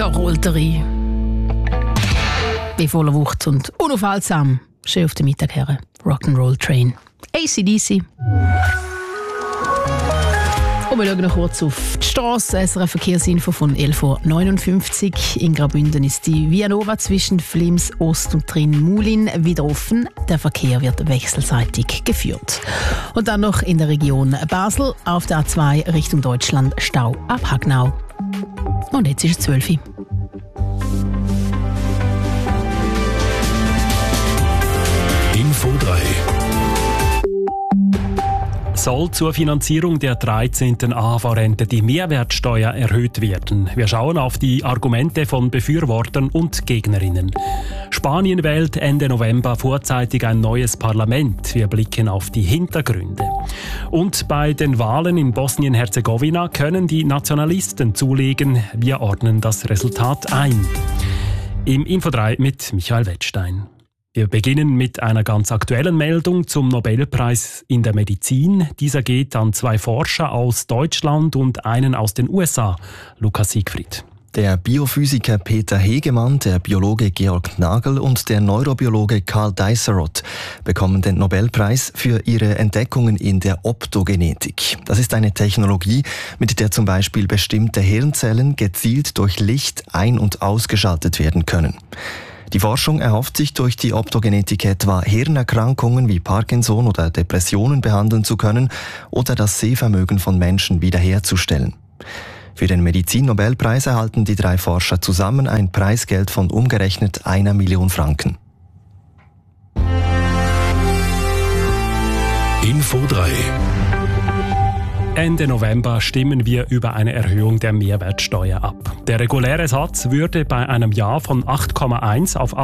Da rollt er rein. Wie voller Wucht und unaufhaltsam. Schön auf den Mittag her. Rock'n'Roll Train. AC/DC. Und wir schauen noch kurz auf die Strasse. SRF Verkehrsinfo von 11.59 Uhr. In Graubünden ist die Via Nova zwischen Flims Ost und Trin-Mulin wieder offen. Der Verkehr wird wechselseitig geführt. Und dann noch in der Region Basel auf der A2 Richtung Deutschland Stau ab Hagnau. Und jetzt ist es 12 Uhr. Info 3 soll zur Finanzierung der 13. AHV-Rente die Mehrwertsteuer erhöht werden. Wir schauen auf die Argumente von Befürwortern und Gegnerinnen. Spanien wählt Ende November vorzeitig ein neues Parlament. Wir blicken auf die Hintergründe. Und bei den Wahlen in Bosnien-Herzegowina können die Nationalisten zulegen. Wir ordnen das Resultat ein. Im Info 3 mit Michael Wettstein. Wir beginnen mit einer ganz aktuellen Meldung zum Nobelpreis in der Medizin. Dieser geht an 2 Forscher aus Deutschland und einen aus den USA, Lukas Siegfried. Der Biophysiker Peter Hegemann, der Biologe Georg Nagel und der Neurobiologe Karl Deisseroth bekommen den Nobelpreis für ihre Entdeckungen in der Optogenetik. Das ist eine Technologie, mit der zum Beispiel bestimmte Hirnzellen gezielt durch Licht ein- und ausgeschaltet werden können. Die Forschung erhofft sich, durch die Optogenetik etwa Hirnerkrankungen wie Parkinson oder Depressionen behandeln zu können oder das Sehvermögen von Menschen wiederherzustellen. Für den Medizin-Nobelpreis erhalten die 3 Forscher zusammen ein Preisgeld von umgerechnet 1 Million Franken. Info 3 Ende November stimmen wir über eine Erhöhung der Mehrwertsteuer ab. Der reguläre Satz würde bei einem Ja von 8,1 auf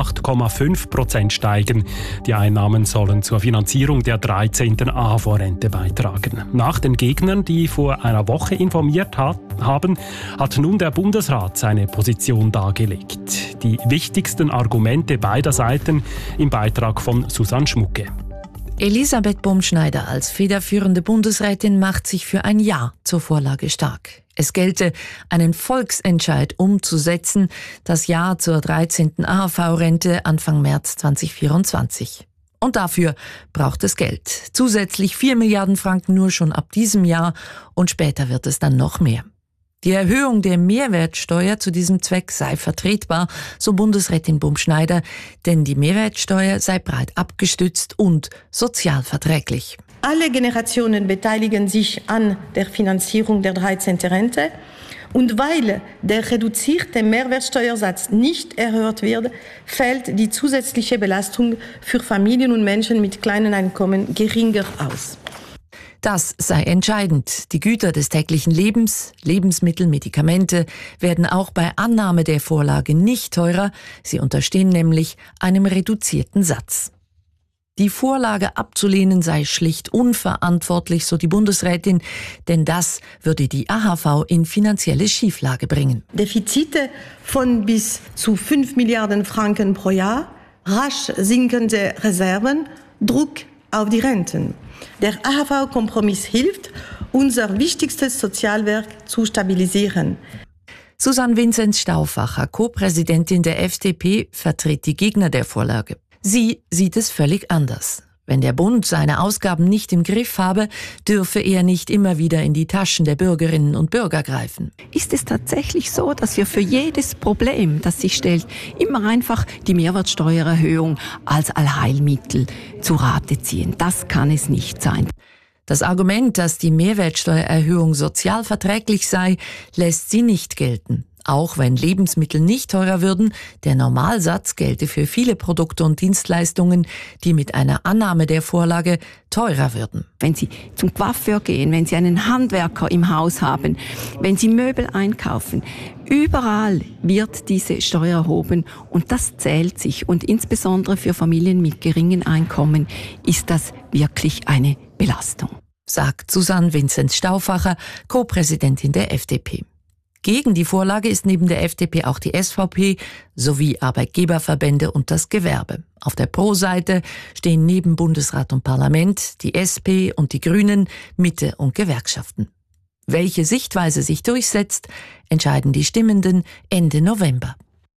8,5% steigen. Die Einnahmen sollen zur Finanzierung der 13. AHV-Rente beitragen. Nach den Gegnern, die vor einer Woche informiert haben, hat nun der Bundesrat seine Position dargelegt. Die wichtigsten Argumente beider Seiten im Beitrag von Susanne Schmucke. Elisabeth Bomschneider als federführende Bundesrätin macht sich für ein Ja zur Vorlage stark. Es gelte, einen Volksentscheid umzusetzen, das Ja zur 13. AHV-Rente Anfang März 2024. Und dafür braucht es Geld. Zusätzlich 4 Milliarden Franken nur schon ab diesem Jahr und später wird es dann noch mehr. Die Erhöhung der Mehrwertsteuer zu diesem Zweck sei vertretbar, so Bundesrätin Bomschneider, denn die Mehrwertsteuer sei breit abgestützt und sozialverträglich. Alle Generationen beteiligen sich an der Finanzierung der 13. Rente. Und weil der reduzierte Mehrwertsteuersatz nicht erhöht wird, fällt die zusätzliche Belastung für Familien und Menschen mit kleinen Einkommen geringer aus. Das sei entscheidend. Die Güter des täglichen Lebens, Lebensmittel, Medikamente werden auch bei Annahme der Vorlage nicht teurer. Sie unterstehen nämlich einem reduzierten Satz. Die Vorlage abzulehnen sei schlicht unverantwortlich, so die Bundesrätin, denn das würde die AHV in finanzielle Schieflage bringen. Defizite von bis zu 5 Milliarden Franken pro Jahr, rasch sinkende Reserven, Druck auf die Renten. Der AHV-Kompromiss hilft, unser wichtigstes Sozialwerk zu stabilisieren. Susanne Vinzenz-Stauffacher, Co-Präsidentin der FDP, vertritt die Gegner der Vorlage. Sie sieht es völlig anders. Wenn der Bund seine Ausgaben nicht im Griff habe, dürfe er nicht immer wieder in die Taschen der Bürgerinnen und Bürger greifen. Ist es tatsächlich so, dass wir für jedes Problem, das sich stellt, immer einfach die Mehrwertsteuererhöhung als Allheilmittel zu Rate ziehen? Das kann es nicht sein. Das Argument, dass die Mehrwertsteuererhöhung sozial verträglich sei, lässt sie nicht gelten. Auch wenn Lebensmittel nicht teurer würden, der Normalsatz gelte für viele Produkte und Dienstleistungen, die mit einer Annahme der Vorlage teurer würden. Wenn Sie zum Coiffeur gehen, wenn Sie einen Handwerker im Haus haben, wenn Sie Möbel einkaufen, überall wird diese Steuer erhoben und das zählt sich. Und insbesondere für Familien mit geringen Einkommen ist das wirklich eine Belastung, sagt Susanne Vinzenz-Stauffacher, Co-Präsidentin der FDP. Gegen die Vorlage ist neben der FDP auch die SVP sowie Arbeitgeberverbände und das Gewerbe. Auf der Pro-Seite stehen neben Bundesrat und Parlament die SP und die Grünen, Mitte und Gewerkschaften. Welche Sichtweise sich durchsetzt, entscheiden die Stimmenden Ende November.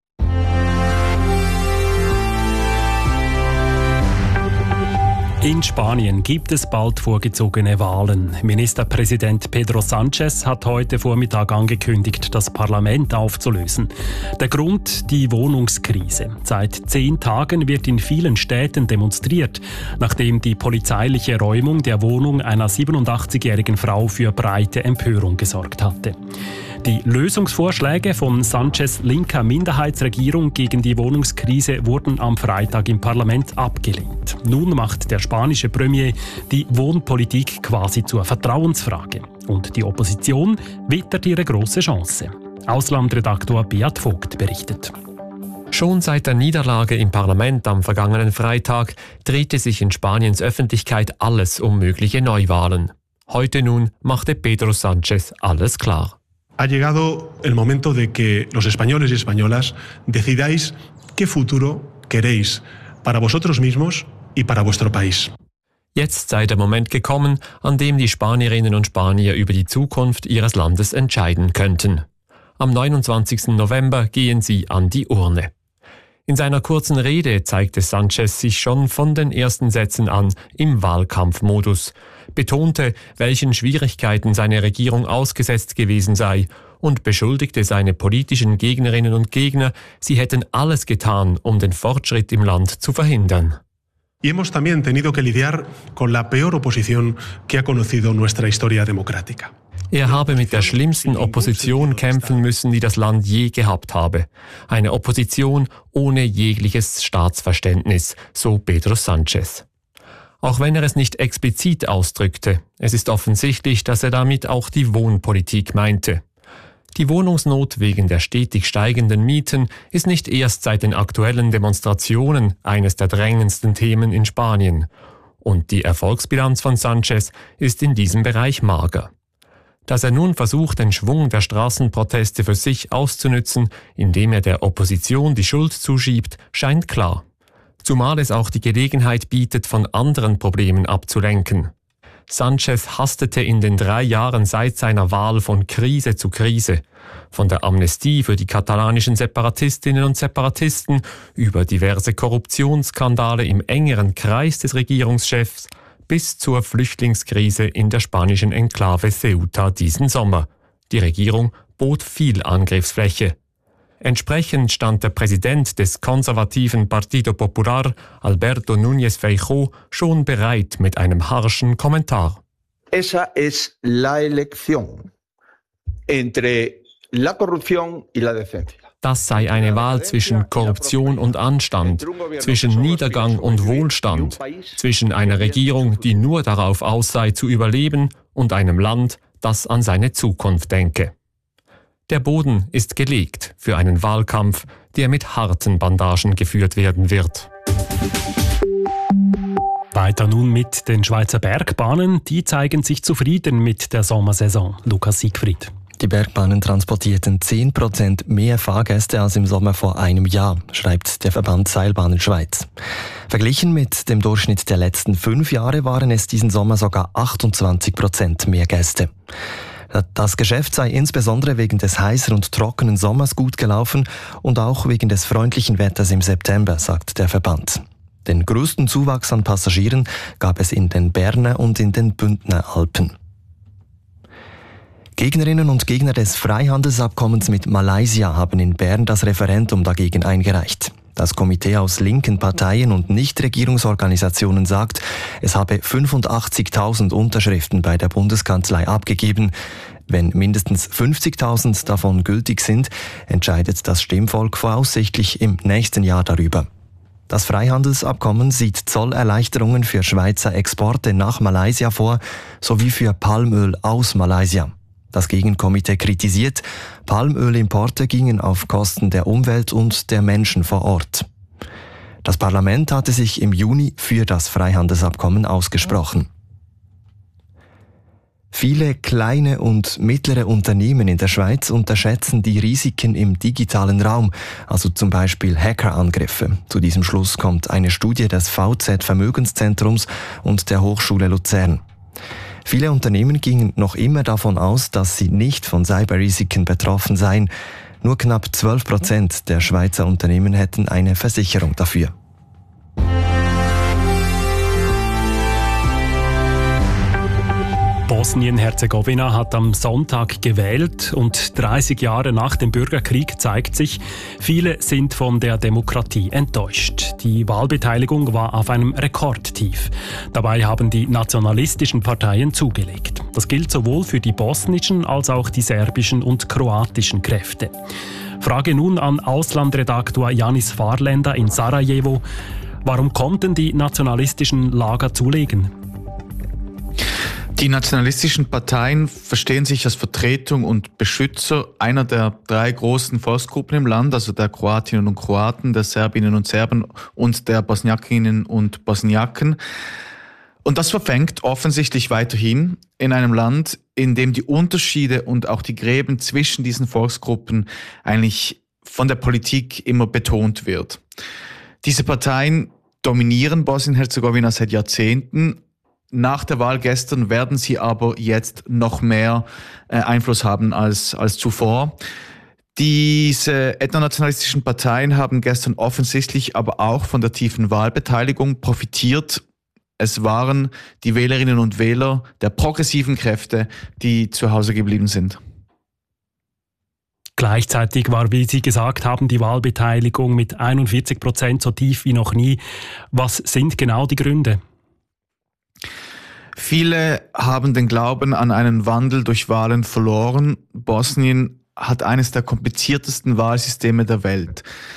In Spanien gibt es bald vorgezogene Wahlen. Ministerpräsident Pedro Sánchez hat heute Vormittag angekündigt, das Parlament aufzulösen. Der Grund: die Wohnungskrise. Seit 10 Tagen wird in vielen Städten demonstriert, nachdem die polizeiliche Räumung der Wohnung einer 87-jährigen Frau für breite Empörung gesorgt hatte. Die Lösungsvorschläge von Sánchez' linker Minderheitsregierung gegen die Wohnungskrise wurden am Freitag im Parlament abgelehnt. Nun macht der spanische Premier die Wohnpolitik quasi zur Vertrauensfrage. Und die Opposition wittert ihre große Chance. Auslandredaktor Beat Vogt berichtet. Schon seit der Niederlage im Parlament am vergangenen Freitag drehte sich in Spaniens Öffentlichkeit alles um mögliche Neuwahlen. Heute nun machte Pedro Sánchez alles klar. Ha llegado el momento de que los españoles y españolas decidáis qué futuro queréis para vosotros mismos y para vuestro país. Jetzt sei der Moment gekommen, an dem die Spanierinnen und Spanier über die Zukunft ihres Landes entscheiden könnten. Am 29. November gehen sie an die Urne. In seiner kurzen Rede zeigte Sánchez sich schon von den ersten Sätzen an im Wahlkampfmodus, betonte, welchen Schwierigkeiten seine Regierung ausgesetzt gewesen sei und beschuldigte seine politischen Gegnerinnen und Gegner, sie hätten alles getan, um den Fortschritt im Land zu verhindern. Y hemos también tenido que lidiar con la peor oposición que ha conocido nuestra historia democrática. Er habe mit der schlimmsten Opposition kämpfen müssen, die das Land je gehabt habe. Eine Opposition ohne jegliches Staatsverständnis, so Pedro Sánchez. Auch wenn er es nicht explizit ausdrückte, es ist offensichtlich, dass er damit auch die Wohnpolitik meinte. Die Wohnungsnot wegen der stetig steigenden Mieten ist nicht erst seit den aktuellen Demonstrationen eines der drängendsten Themen in Spanien. Und die Erfolgsbilanz von Sánchez ist in diesem Bereich mager. Dass er nun versucht, den Schwung der Straßenproteste für sich auszunützen, indem er der Opposition die Schuld zuschiebt, scheint klar. Zumal es auch die Gelegenheit bietet, von anderen Problemen abzulenken. Sánchez hastete in den 3 Jahren seit seiner Wahl von Krise zu Krise. Von der Amnestie für die katalanischen Separatistinnen und Separatisten über diverse Korruptionsskandale im engeren Kreis des Regierungschefs bis zur Flüchtlingskrise in der spanischen Enklave Ceuta diesen Sommer. Die Regierung bot viel Angriffsfläche. Entsprechend stand der Präsident des konservativen Partido Popular, Alberto Núñez Feijóo, schon bereit mit einem harschen Kommentar. Esa es la elección entre la corrupción y la decencia. Das sei eine Wahl zwischen Korruption und Anstand, zwischen Niedergang und Wohlstand, zwischen einer Regierung, die nur darauf aus sei zu überleben, und einem Land, das an seine Zukunft denke. Der Boden ist gelegt für einen Wahlkampf, der mit harten Bandagen geführt werden wird. Weiter nun mit den Schweizer Bergbahnen. Die zeigen sich zufrieden mit der Sommersaison. Lukas Siegfried. Die Bergbahnen transportierten 10% mehr Fahrgäste als im Sommer vor einem Jahr, schreibt der Verband Seilbahnen Schweiz. Verglichen mit dem Durchschnitt der letzten 5 Jahre waren es diesen Sommer sogar 28% mehr Gäste. Das Geschäft sei insbesondere wegen des heißen und trockenen Sommers gut gelaufen und auch wegen des freundlichen Wetters im September, sagt der Verband. Den größten Zuwachs an Passagieren gab es in den Berner und in den Bündner Alpen. Gegnerinnen und Gegner des Freihandelsabkommens mit Malaysia haben in Bern das Referendum dagegen eingereicht. Das Komitee aus linken Parteien und Nichtregierungsorganisationen sagt, es habe 85.000 Unterschriften bei der Bundeskanzlei abgegeben. Wenn mindestens 50.000 davon gültig sind, entscheidet das Stimmvolk voraussichtlich im nächsten Jahr darüber. Das Freihandelsabkommen sieht Zollerleichterungen für Schweizer Exporte nach Malaysia vor, sowie für Palmöl aus Malaysia. Das Gegenkomitee kritisiert, Palmölimporte gingen auf Kosten der Umwelt und der Menschen vor Ort. Das Parlament hatte sich im Juni für das Freihandelsabkommen ausgesprochen. Viele kleine und mittlere Unternehmen in der Schweiz unterschätzen die Risiken im digitalen Raum, also zum Beispiel Hackerangriffe. Zu diesem Schluss kommt eine Studie des VZ Vermögenszentrums und der Hochschule Luzern. Viele Unternehmen gingen noch immer davon aus, dass sie nicht von Cyberrisiken betroffen seien. Nur knapp 12% der Schweizer Unternehmen hätten eine Versicherung dafür. Bosnien-Herzegowina hat am Sonntag gewählt und 30 Jahre nach dem Bürgerkrieg zeigt sich, viele sind von der Demokratie enttäuscht. Die Wahlbeteiligung war auf einem Rekordtief. Dabei haben die nationalistischen Parteien zugelegt. Das gilt sowohl für die bosnischen als auch die serbischen und kroatischen Kräfte. Frage nun an Auslandredaktor Janis Farländer in Sarajevo. Warum konnten die nationalistischen Lager zulegen? Die nationalistischen Parteien verstehen sich als Vertretung und Beschützer einer der 3 großen Volksgruppen im Land, also der Kroatinnen und Kroaten, der Serbinnen und Serben und der Bosniakinnen und Bosniaken. Und das verfängt offensichtlich weiterhin in einem Land, in dem die Unterschiede und auch die Gräben zwischen diesen Volksgruppen eigentlich von der Politik immer betont wird. Diese Parteien dominieren Bosnien-Herzegowina seit Jahrzehnten. Nach der Wahl gestern werden sie aber jetzt noch mehr Einfluss haben als zuvor. Diese ethnonationalistischen Parteien haben gestern offensichtlich aber auch von der tiefen Wahlbeteiligung profitiert. Es waren die Wählerinnen und Wähler der progressiven Kräfte, die zu Hause geblieben sind. Gleichzeitig war, wie Sie gesagt haben, die Wahlbeteiligung mit 41% so tief wie noch nie. Was sind genau die Gründe? Viele haben den Glauben an einen Wandel durch Wahlen verloren. Bosnien hat eines der kompliziertesten Wahlsysteme der Welt.